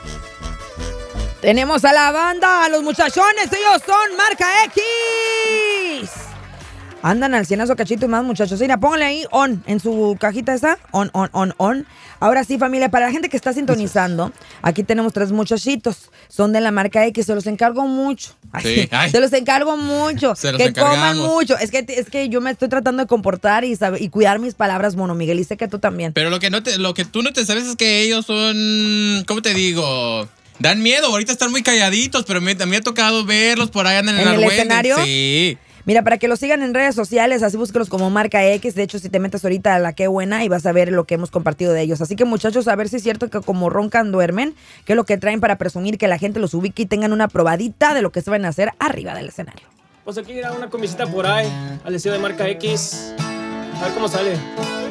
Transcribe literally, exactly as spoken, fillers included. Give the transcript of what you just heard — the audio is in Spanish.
Tenemos a la banda, a los muchachones, ellos son Marca X. Andan al cienazo cachito y más, muchachos. Mira, pónganle ahí on en su cajita esa. On, on, on, on. Ahora sí, familia, para la gente que está sintonizando, aquí tenemos tres muchachitos. Son de la Marca X, se los encargo mucho. Sí. Ay, se los encargo mucho. Se los que encargamos. coman mucho. Es que, es que yo me estoy tratando de comportar y, sabe, y cuidar mis palabras, Mono Miguel. Y sé que tú también. Pero lo que, no te, lo que tú no te sabes es que ellos son, ¿cómo te digo? Dan miedo. Ahorita están muy calladitos, pero me, me ha tocado verlos por ahí andan en, ¿En el el argüende. escenario? Sí. Mira, para que lo sigan en redes sociales, así búsquelos como Marca X. De hecho, si te metes ahorita a la Qué Buena y vas a ver lo que hemos compartido de ellos. Así que, muchachos, a ver si es cierto que como roncan, duermen, que es lo que traen para presumir que la gente los ubique y tengan una probadita de lo que se van a hacer arriba del escenario. Pues aquí irá una comisita por ahí, al estilo de Marca X. A ver cómo sale.